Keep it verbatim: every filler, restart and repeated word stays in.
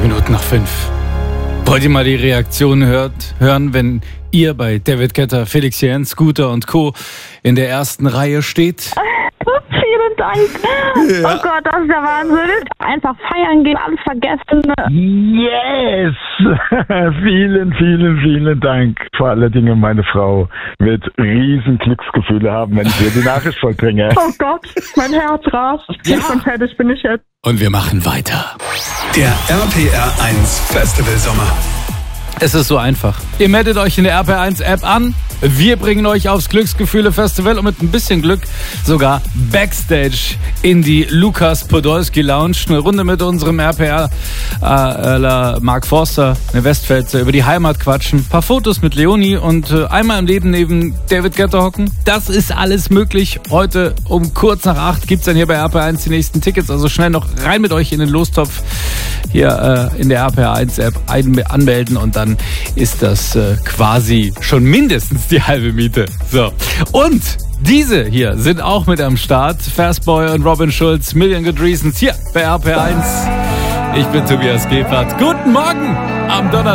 zwanzig Minuten nach fünf. Wollt ihr mal die Reaktion hört, hören, wenn ihr bei David Guetta, Felix Jähn, Scooter und Co. in der ersten Reihe steht? Vielen Dank. Ja. Oh Gott, das ist der Wahnsinn. Einfach feiern gehen, alles vergessen. Yes! vielen, vielen, vielen Dank. Vor allen Dingen meine Frau wird riesen Glücksgefühle haben, wenn ich ihr die Nachricht vollbringe. Oh Gott, mein Herz rast. Ja. Und fertig bin ich jetzt. Und wir machen weiter. Der R P R eins Festival Sommer. Es ist so einfach. Ihr meldet euch in der R P R eins App an. Wir bringen euch aufs Glücksgefühle Festival und mit ein bisschen Glück sogar Backstage in die Lukas Podolski Lounge. Eine Runde mit unserem R P R äh, Mark Forster, eine Westfeld, über die Heimat quatschen. Ein paar Fotos mit Leonie und äh, einmal im Leben neben David Guetta hocken. Das ist alles möglich. Heute um kurz nach acht gibt's dann hier bei R P R eins die nächsten Tickets. Also schnell noch rein mit euch in den Lostopf hier äh, in der R P R eins App anmelden und dann ist das äh, quasi schon mindestens die halbe Miete. So. Und diese hier sind auch mit am Start. Fastboy und Robin Schulz, Million Good Reasons hier bei R P R eins. Ich bin Tobias Gebhardt. Guten Morgen am Donnerstag.